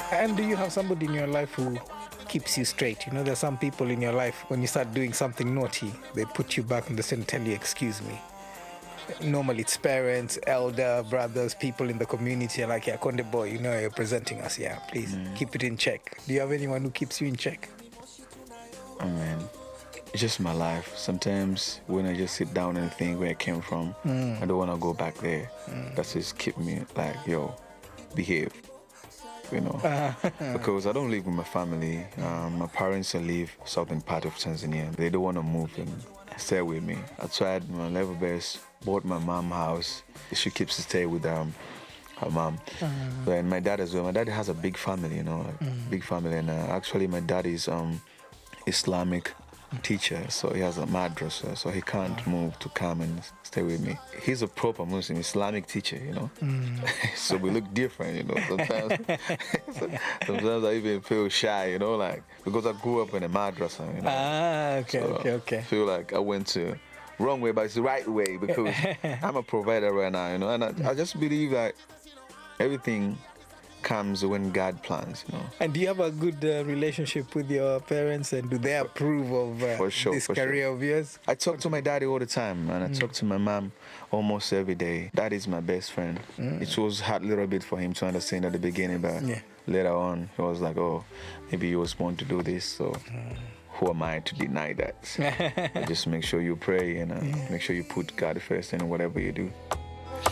And do you have somebody in your life who keeps you straight? You know, there's some people in your life, when you start doing something naughty, they put you back on the scene and tell you, excuse me. Normally it's parents, elder, brothers, people in the community are like, yeah, Konde boy, you know, you're presenting us. Yeah, please keep it in check. Do you have anyone who keeps you in check? I mean, it's just my life. Sometimes when I just sit down and think where I came from, I don't want to go back there. That's just keep me like, yo, behave. You know, because I don't live with my family. My parents live southern part of Tanzania. They don't want to move and stay with me. I tried my level best, bought my mom house. She keeps to stay with her mom. And my dad as well. My dad has a big family, you know, like, big family. And actually, my dad is Islamic teacher, so he has a madrasa, so he can't move to come and stay with me. He's a proper Muslim, Islamic teacher, you know. So we look different, you know. Sometimes I even feel shy, you know, like because I grew up in a madrasa, you know. Okay. I feel like I went to wrong way, but it's the right way because I'm a provider right now, you know, and I just believe that everything comes when God plans, you know. And do you have a good relationship with your parents, and do they approve of this career of yours? I talk to my daddy all the time, and I talk to my mom almost every day. Dad is my best friend. It was hard a little bit for him to understand at the beginning, but later on, he was like, oh, maybe you was born to do this, so who am I to deny that? Just make sure you pray and make sure you put God first in whatever you do.